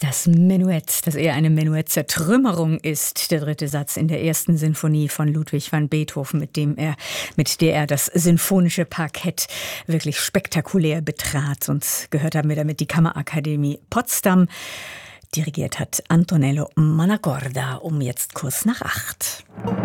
Das Menuett, das eher eine Menuett-Zertrümmerung ist, der dritte Satz in der ersten Sinfonie von Ludwig van Beethoven, mit der er das sinfonische Parkett wirklich spektakulär betrat. Und gehört haben wir damit die Kammerakademie Potsdam. Dirigiert hat Antonello Manacorda um jetzt kurz nach 8.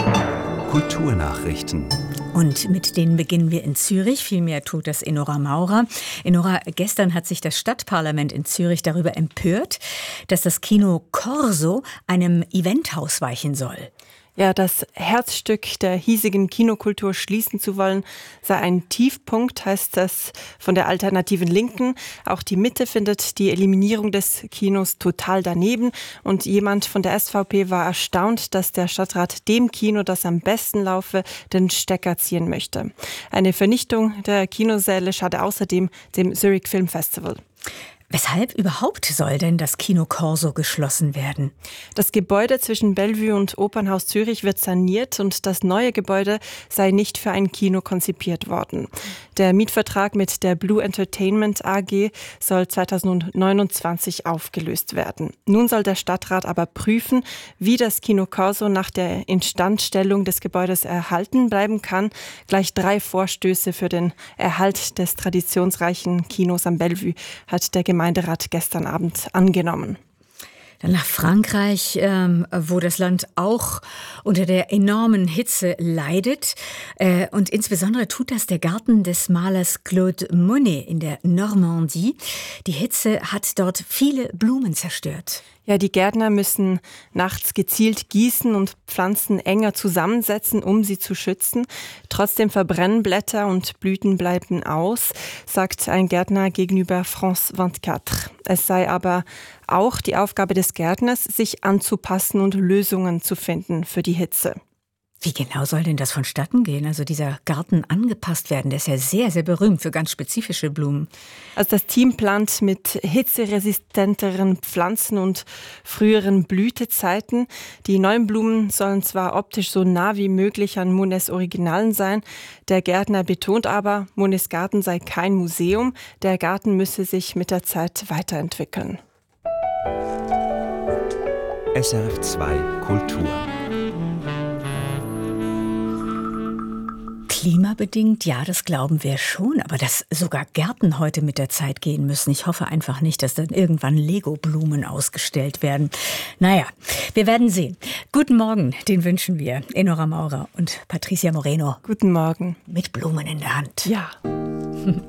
Kulturnachrichten. Und mit denen beginnen wir in Zürich. Vielmehr tut das Enora Maurer. Enora, gestern hat sich das Stadtparlament in Zürich darüber empört, dass das Kino Corso einem Eventhaus weichen soll. Ja, das Herzstück der hiesigen Kinokultur schließen zu wollen, sei ein Tiefpunkt, heißt das von der alternativen Linken. Auch die Mitte findet die Eliminierung des Kinos total daneben. Und jemand von der SVP war erstaunt, dass der Stadtrat dem Kino, das am besten laufe, den Stecker ziehen möchte. Eine Vernichtung der Kinosäle schade außerdem dem Zurich Film Festival. Weshalb überhaupt soll denn das Kino Corso geschlossen werden? Das Gebäude zwischen Bellevue und Opernhaus Zürich wird saniert und das neue Gebäude sei nicht für ein Kino konzipiert worden. Der Mietvertrag mit der Blue Entertainment AG soll 2029 aufgelöst werden. Nun soll der Stadtrat aber prüfen, wie das Kino Corso nach der Instandstellung des Gebäudes erhalten bleiben kann. Gleich 3 Vorstöße für den Erhalt des traditionsreichen Kinos am Bellevue hat der Gemeinderat gestern Abend angenommen. Dann nach Frankreich, wo das Land auch unter der enormen Hitze leidet. Und insbesondere tut das der Garten des Malers Claude Monet in der Normandie. Die Hitze hat dort viele Blumen zerstört. Ja, die Gärtner müssen nachts gezielt gießen und Pflanzen enger zusammensetzen, um sie zu schützen. Trotzdem verbrennen Blätter und Blüten bleiben aus, sagt ein Gärtner gegenüber France 24. Es sei aber auch die Aufgabe des Gärtners, sich anzupassen und Lösungen zu finden für die Hitze. Wie genau soll denn das vonstatten gehen? Also dieser Garten angepasst werden, der ist ja sehr, sehr berühmt für ganz spezifische Blumen. Also das Team plant mit hitzeresistenteren Pflanzen und früheren Blütezeiten. Die neuen Blumen sollen zwar optisch so nah wie möglich an Monets Originalen sein. Der Gärtner betont aber, Monets Garten sei kein Museum. Der Garten müsse sich mit der Zeit weiterentwickeln. SRF 2 Kultur. Klimabedingt, ja, das glauben wir schon, aber dass sogar Gärten heute mit der Zeit gehen müssen. Ich hoffe einfach nicht, dass dann irgendwann Lego-Blumen ausgestellt werden. Naja, wir werden sehen. Guten Morgen, den wünschen wir Enora Maurer und Patricia Moreno. Guten Morgen. Mit Blumen in der Hand. Ja.